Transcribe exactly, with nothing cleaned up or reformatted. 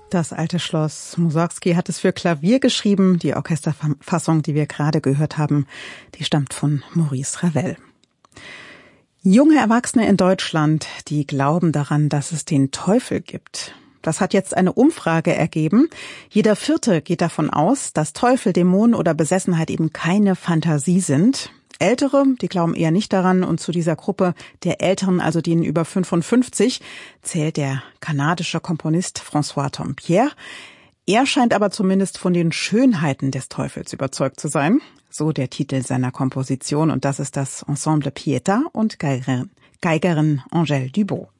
Das alte Schloss. Mussorgsky hat es für Klavier geschrieben. Die Orchesterfassung, die wir gerade gehört haben, die stammt von Maurice Ravel. Junge Erwachsene in Deutschland, die glauben daran, dass es den Teufel gibt. Das hat jetzt eine Umfrage ergeben. Jeder Vierte geht davon aus, dass Teufel, Dämonen oder Besessenheit eben keine Fantasie sind. Ältere, die glauben eher nicht daran, und zu dieser Gruppe der Älteren, also denen über fünfundfünfzig, zählt der kanadische Komponist François Tompierre. Er scheint aber zumindest von den Schönheiten des Teufels überzeugt zu sein. So der Titel seiner Komposition, und das ist das Ensemble Pietà und Geigerin, Geigerin Angèle Dubot.